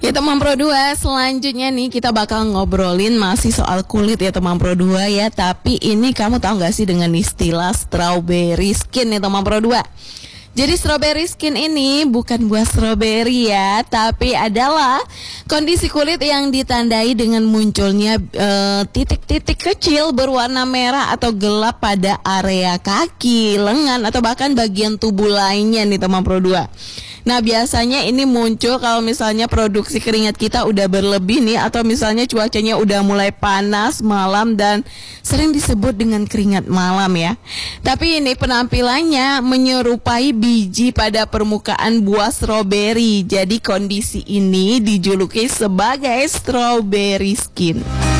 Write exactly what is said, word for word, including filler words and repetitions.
Ya teman Pro dua, selanjutnya nih kita bakal ngobrolin masih soal kulit ya teman Pro dua ya. Tapi ini kamu tahu gak sih dengan istilah strawberry skin ya teman Pro dua? Jadi strawberry skin ini bukan buah stroberi ya, tapi adalah kondisi kulit yang ditandai dengan munculnya uh, titik-titik kecil berwarna merah atau gelap pada area kaki, lengan, atau bahkan bagian tubuh lainnya nih teman Pro dua. Nah biasanya ini muncul kalau misalnya produksi keringat kita udah berlebih nih, atau misalnya cuacanya udah mulai panas malam dan sering disebut dengan keringat malam ya. Tapi ini penampilannya menyerupai biji pada permukaan buah stroberi. Jadi kondisi ini dijuluki sebagai strawberry skin.